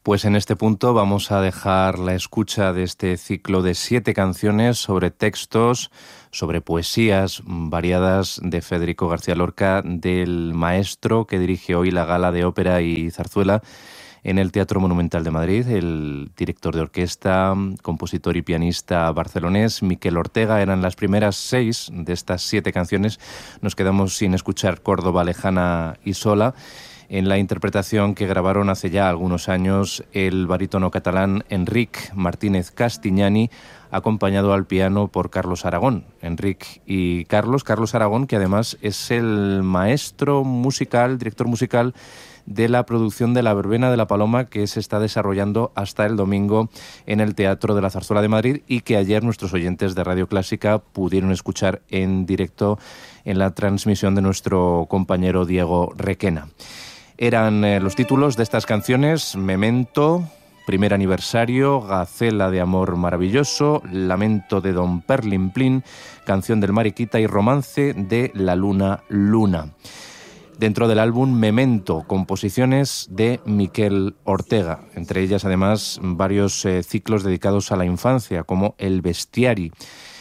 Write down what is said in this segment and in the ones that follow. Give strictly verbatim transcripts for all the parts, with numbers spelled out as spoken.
Pues en este punto vamos a dejar la escucha de este ciclo de siete canciones sobre textos, sobre poesías variadas de Federico García Lorca, del maestro que dirige hoy la Gala de Ópera y Zarzuela en el Teatro Monumental de Madrid, el director de orquesta, compositor y pianista barcelonés Miquel Ortega. Eran las primeras seis de estas siete canciones. Nos quedamos sin escuchar Córdoba lejana y sola, en la interpretación que grabaron hace ya algunos años el barítono catalán Enric Martínez Castiñani, acompañado al piano por Carlos Aragón. Enric y Carlos, Carlos Aragón, que además es el maestro musical, director musical de la producción de La Verbena de la Paloma, que se está desarrollando hasta el domingo en el Teatro de la Zarzuela de Madrid y que ayer nuestros oyentes de Radio Clásica pudieron escuchar en directo en la transmisión de nuestro compañero Diego Requena. Eran eh, los títulos de estas canciones: Memento, Primer Aniversario, Gacela de Amor Maravilloso, Lamento de Don Perlimplín, Canción del Mariquita y Romance de la Luna Luna. Dentro del álbum Memento, composiciones de Miquel Ortega, entre ellas además varios eh, ciclos dedicados a la infancia, como El Bestiari,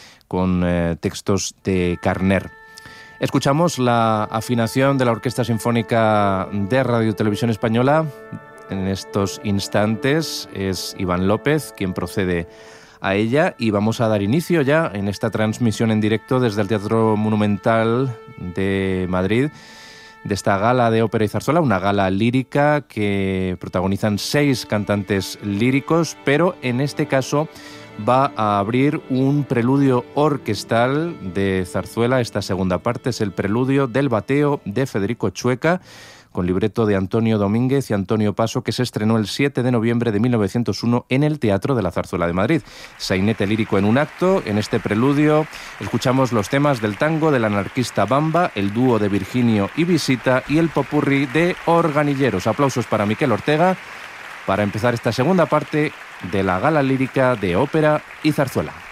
con eh, textos de Carner. Escuchamos la afinación de la Orquesta Sinfónica de Radio Televisión Española. En estos instantes es Iván López quien procede a ella y vamos a dar inicio ya en esta transmisión en directo desde el Teatro Monumental de Madrid de esta gala de ópera y zarzuela, una gala lírica que protagonizan seis cantantes líricos, pero en este caso va a abrir un preludio orquestal de zarzuela. Esta segunda parte es el preludio del Bateo de Federico Chueca, con libreto de Antonio Domínguez y Antonio Paso, que se estrenó el siete de noviembre de mil novecientos uno en el Teatro de la Zarzuela de Madrid. Sainete lírico en un acto. En este preludio escuchamos los temas del tango del anarquista Bamba, el dúo de Virginio y Visita y el popurrí de Organilleros. Aplausos para Miquel Ortega para empezar esta segunda parte de la gala lírica de ópera y zarzuela.